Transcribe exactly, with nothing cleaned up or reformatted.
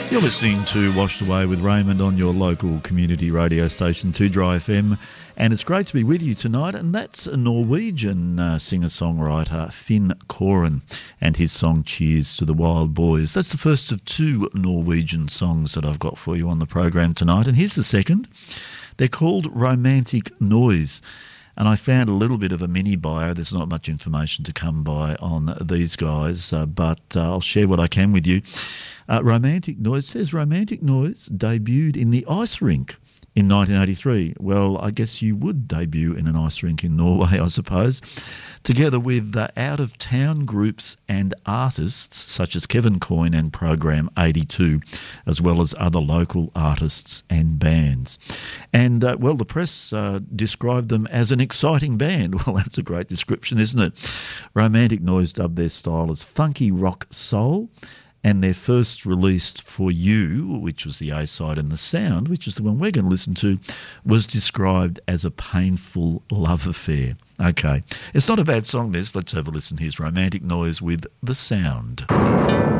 You're listening to Washed Away with Raymond on your local community radio station, two Dry F M, and it's great to be with you tonight, and that's a Norwegian uh, singer-songwriter, Finn Koren, and his song Cheers to the Wild Boys. That's the first of two Norwegian songs that I've got for you on the program tonight, and here's the second. They're called Romantic Noise. And I found a little bit of a mini bio. There's not much information to come by on these guys, uh, but uh, I'll share what I can with you. Uh, Romantic Noise says Romantic Noise debuted in the ice rink in nineteen eighty-three. Well, I guess you would debut in an ice rink in Norway, I suppose, together with uh, out-of-town groups and artists such as Kevin Coyne and Program eighty-two, as well as other local artists and bands. And, uh, well, the press uh, described them as an exciting band. Well, that's a great description, isn't it? Romantic Noise dubbed their style as funky rock soul, and their first released For You, which was the A-side, and The Sound, which is the one we're going to listen to, was described as a painful love affair. Okay, it's not a bad song, this. Let's have a listen. Here's Romantic Noise with The Sound.